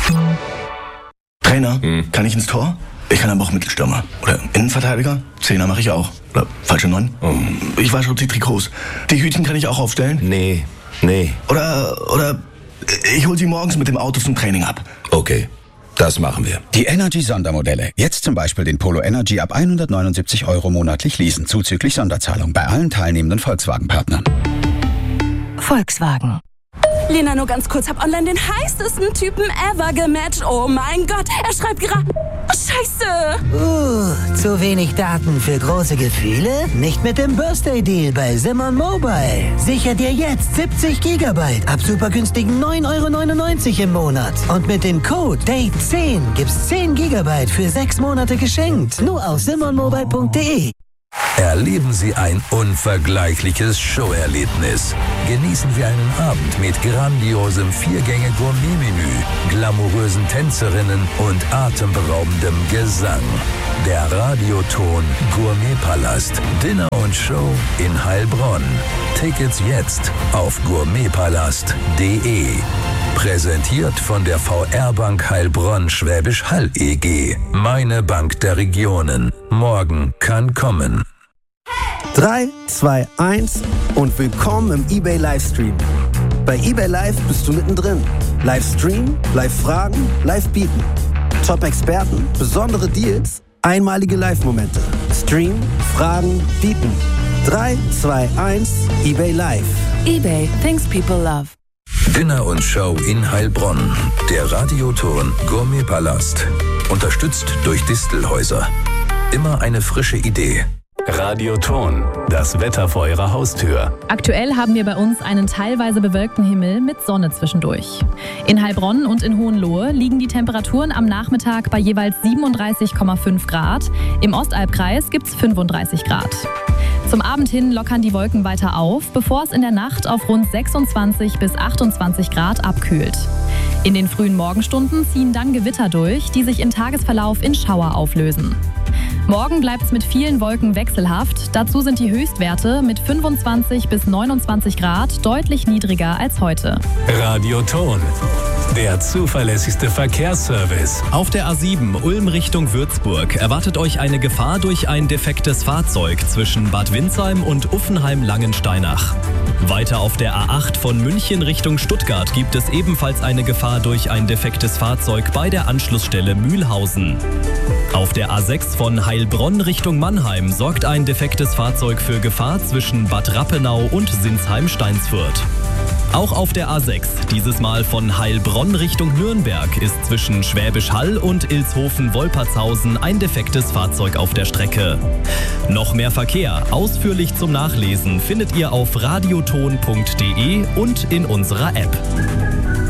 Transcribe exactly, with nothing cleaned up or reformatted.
Trainer, hm. kann ich ins Tor? Ich kann aber auch Mittelstürmer. Oder Innenverteidiger? Zehner mache ich auch. Oder falsche Neun? Oh. Ich wasche die Trikots. Die Hütchen kann ich auch aufstellen? Nee, nee. Oder, oder ich hole sie morgens mit dem Auto zum Training ab. Okay, das machen wir. Die Energy-Sondermodelle. Jetzt zum Beispiel den Polo Energy ab hundertneunundsiebzig Euro monatlich leasen, zuzüglich Sonderzahlung bei allen teilnehmenden Volkswagen-Partnern. Volkswagen. Lena, nur ganz kurz, hab online den heißesten Typen ever gematcht. Oh mein Gott, er schreibt gerade... Scheiße! Uh, zu wenig Daten für große Gefühle? Nicht mit dem Birthday-Deal bei Simon Mobile. Sicher dir jetzt siebzig Gigabyte ab super günstigen neun Euro neunundneunzig im Monat. Und mit dem Code Date zehn gibt's zehn Gigabyte für sechs Monate geschenkt. Nur auf simon mobile punkt de. Erleben Sie ein unvergleichliches Showerlebnis. Genießen Sie einen Abend mit grandiosem Viergänge-Gourmet-Menü, glamourösen Tänzerinnen und atemberaubendem Gesang. Der Radioton Gourmetpalast. Dinner und Show in Heilbronn. Tickets jetzt auf gourmetpalast punkt de. Präsentiert von der V R-Bank Heilbronn Schwäbisch Hall E G. Meine Bank der Regionen. Morgen kann kommen. drei, zwei, eins und willkommen im eBay Livestream. Bei eBay Live bist du mittendrin. Livestream, Live-Fragen, Live-Bieten. Top-Experten, besondere Deals, einmalige Live-Momente. Stream, Fragen, Bieten. drei, zwei, eins, eBay Live. eBay, things people love. Dinner und Show in Heilbronn. Der Radioton Gourmetpalast. Unterstützt durch Distelhäuser. Immer eine frische Idee. Radioton, das Wetter vor Ihrer Haustür. Aktuell haben wir bei uns einen teilweise bewölkten Himmel mit Sonne zwischendurch. In Heilbronn und in Hohenlohe liegen die Temperaturen am Nachmittag bei jeweils siebenunddreißig Komma fünf Grad. Im Ostalbkreis gibt's fünfunddreißig Grad. Zum Abend hin lockern die Wolken weiter auf, bevor es in der Nacht auf rund sechsundzwanzig bis achtundzwanzig Grad abkühlt. In den frühen Morgenstunden ziehen dann Gewitter durch, die sich im Tagesverlauf in Schauer auflösen. Morgen bleibt es mit vielen Wolken wechselhaft. Dazu sind die Höchstwerte mit fünfundzwanzig bis neunundzwanzig Grad deutlich niedriger als heute. Radioton, der zuverlässigste Verkehrsservice. Auf der A sieben Ulm Richtung Würzburg erwartet euch eine Gefahr durch ein defektes Fahrzeug zwischen Bad Windsheim und Uffenheim-Langensteinach. Weiter auf der A acht von München Richtung Stuttgart gibt es ebenfalls eine Gefahr durch ein defektes Fahrzeug bei der Anschlussstelle Mühlhausen. Auf der A sechs von Heilbronn Richtung Mannheim sorgt ein defektes Fahrzeug für Gefahr zwischen Bad Rappenau und Sinsheim-Steinsfurt. Auch auf der A sechs, dieses Mal von Heilbronn Richtung Nürnberg, ist zwischen Schwäbisch Hall und Ilshofen-Wolpertshausen ein defektes Fahrzeug auf der Strecke. Noch mehr Verkehr, ausführlich zum Nachlesen, findet ihr auf radioton punkt de und in unserer App.